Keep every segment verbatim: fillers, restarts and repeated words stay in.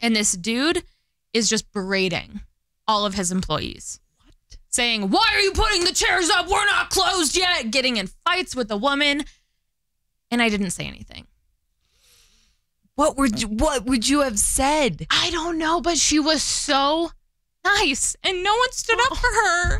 And this dude is just berating all of his employees. What? Saying, why are you putting the chairs up? We're not closed yet. Getting in fights with a woman. And I didn't say anything. What would you, what would you have said? I don't know, but she was so nice. And no one stood up for her.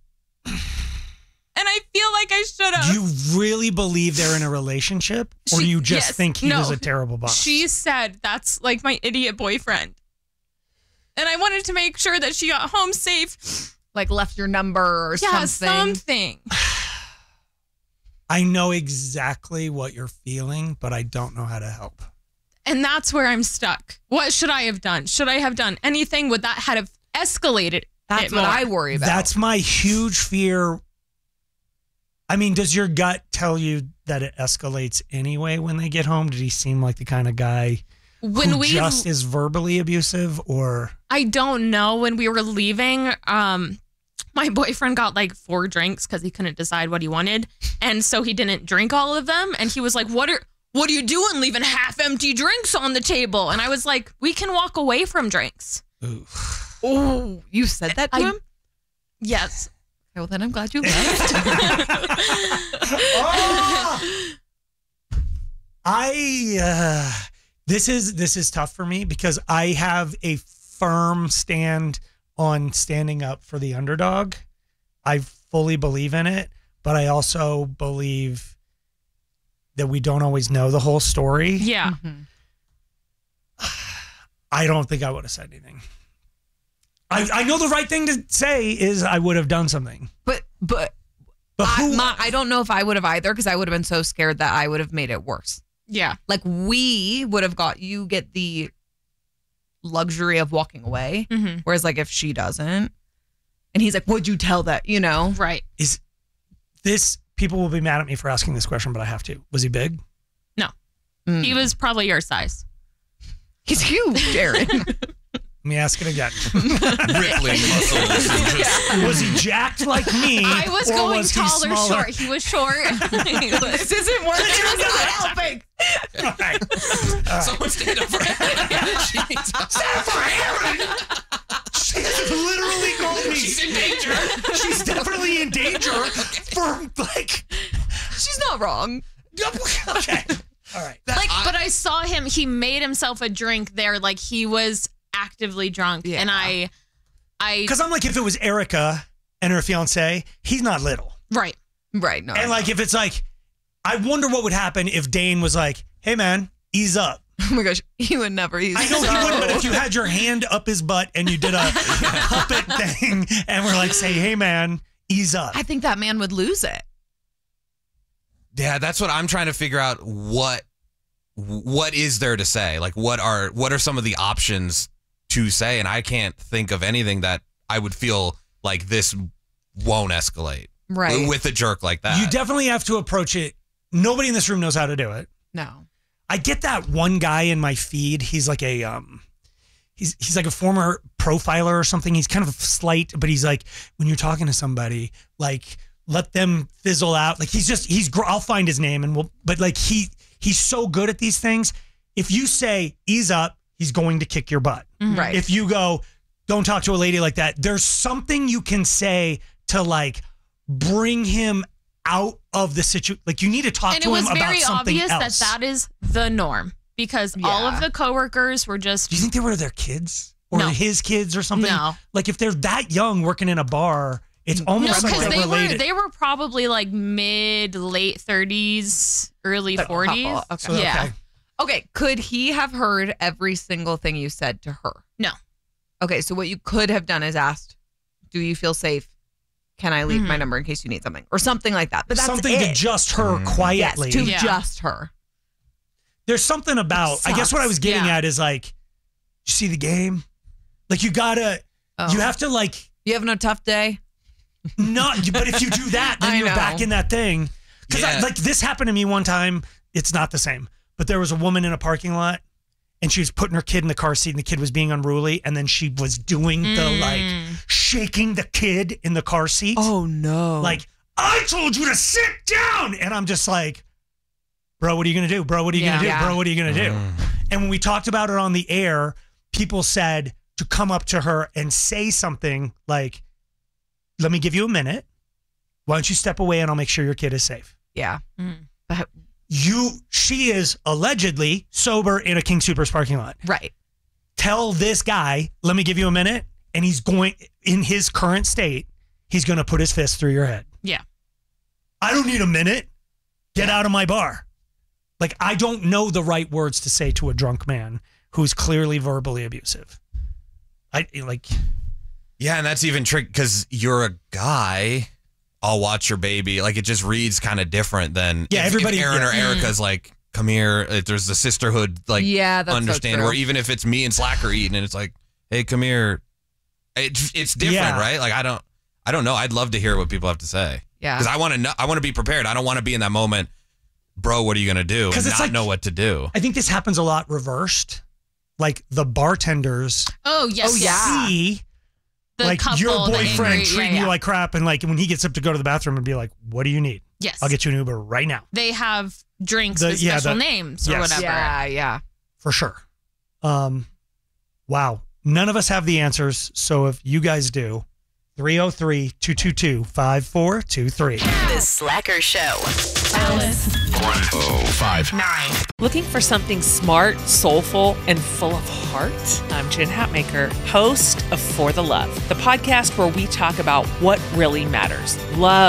And I feel like I should have. Do you really believe they're in a relationship? Or She- do you just yes, think he no. was a terrible boss? She said, that's like my idiot boyfriend. And I wanted to make sure that she got home safe. Like left your number or Yeah, something? something. I know exactly what you're feeling, but I don't know how to help. And that's where I'm stuck. What should I have done? Should I have done anything? Would that have escalated? That's it what more? I worry about. That's my huge fear. I mean, does your gut tell you that it escalates anyway when they get home? Did he seem like the kind of guy When who we just is verbally abusive, or? I don't know. When we were leaving, um, my boyfriend got like four drinks because he couldn't decide what he wanted. And so he didn't drink all of them. And he was like, what are, what are you doing leaving half empty drinks on the table? And I was like, we can walk away from drinks. Ooh. Oh, you said that to I- him? Yes. Okay, well, then I'm glad you left. Oh! I uh, this is this is tough for me because I have a firm stand on standing up for the underdog. I fully believe in it, but I also believe that we don't always know the whole story. Yeah. Mm-hmm. I don't think I would have said anything. I, I know the right thing to say is I would have done something. But but But I, who? my, I don't know if I would have either because I would have been so scared that I would have made it worse. Yeah. Like we would have got you get the luxury of walking away, Mm-hmm. whereas like if she doesn't, and he's like, "Would you tell that?" You know, Right. is this? People will be mad at me for asking this question, but I have to. Was he big? No. Mm. He was probably your size. He's huge, Aaron. Let me ask it again. Rippling muscles. And just, Was he jacked like me? I was or going was he tall or smaller? short. He was short. He was- This isn't working. It's not helping. All right. someone stand up for Aaron. Stand for Aaron. She's literally called me. She's in danger. She's definitely in danger for like. She's not wrong. Okay. All right. like, but I saw him. He made himself a drink there. Like he was actively drunk, Yeah. and I, I Because I'm like, if it was Erica and her fiance, he's not little. right. Right. No. And like, if it's like, I wonder what would happen if Dane was like, "Hey man, ease up." oh my gosh, he would never. He's I know so... he wouldn't, but if you had your hand up his butt and you did a puppet thing and we're like, say, "Hey man, ease up." I think that man would lose it. Yeah, that's what I'm trying to figure out. What what is there to say? Like, what are what are some of the options to say? And I can't think of anything that I would feel like this won't escalate. Right. With a jerk like that. You definitely have to approach it. Nobody in this room knows how to do it. No. I get that one guy in my feed. He's like a um, he's he's like a former profiler or something. He's kind of slight, but he's like, when you're talking to somebody, like let them fizzle out. Like he's just he's. gr- I'll find his name and we'll. But like he he's so good at these things. If you say ease up, he's going to kick your butt. Right. If you go, don't talk to a lady like that. There's something you can say to like bring him out of the situation. Like you need to talk And to it was him about very something obvious else. that that is the norm because all Yeah. of the coworkers were just Do you think they were their kids or No. his kids or something? No. Like if they're that young working in a bar, it's no, almost because like they related. were they were probably like mid late thirties, early The forties. couple, okay. So, Yeah. okay. Okay. Could he have heard every single thing you said to her? No. Okay. So what you could have done is asked, "Do you feel safe? Can I leave Mhm. my number in case you need something?" Or something like that. But that's Something it. to just her Mm. quietly. Yes, to Yeah. just her. There's something about, I guess what I was getting Yeah. at is like, you see the game? Like you gotta, Oh. you have to like, You having a tough day? not, but if you do that, then I you're know. back in that thing. Because Yeah. like this happened to me one time. It's not the same, but there was a woman in a parking lot and she was putting her kid in the car seat and the kid was being unruly. And then she was doing the Mm. like shaking the kid in the car seat. Oh no! Like, I told you to sit down. And I'm just like, bro, what are you going to do? Bro, what are you Yeah. going to do? Yeah. Bro, what are you going to do? Mm. And when we talked about it on the air, people said to come up to her and say something like, let me give you a minute. Why don't you step away and I'll make sure your kid is safe. Yeah. Mm. But, You, she is allegedly sober in a King Soopers parking lot. right. Tell this guy, let me give you a minute. And he's going, in his current state, he's going to put his fist through your head. Yeah. I don't need a minute. Get out of my bar. Like, I don't know the right words to say to a drunk man who's clearly verbally abusive. I like, Yeah, and that's even tricky because you're a guy. I'll watch your baby. Like, it just reads kind of different than Yeah, if, everybody- if Aaron yeah. or Erica's like, come here. If there's the sisterhood, like, Yeah, that's so understand. true. Or even if it's me and Slacker eating, and it's like, hey, come here. It's it's different, Yeah. right? Like, I don't, I don't know. I'd love to hear what people have to say Yeah. because I want to know. I want to be prepared. I don't want to be in that moment, bro. What are you gonna do? 'Cause And it's not like- know what to do. I think this happens a lot reversed. Like, the bartenders Oh yes. Oh, yeah. see The like couple, your the boyfriend angry- treating yeah, you yeah. like crap, and like when he gets up to go to the bathroom and be like, what do you need? Yes. I'll get you an Uber right now. They have drinks The- with yeah, special the- names or yes. whatever. Yeah, yeah. For sure. Um, wow. None of us have the answers. So if you guys do, three oh three, two two two, five four two three. The Slacker Show. Alice. oh five. Nine. Looking for something smart, soulful, and full of heart? I'm Jen Hatmaker, host of For the Love, the podcast where we talk about what really matters. Love.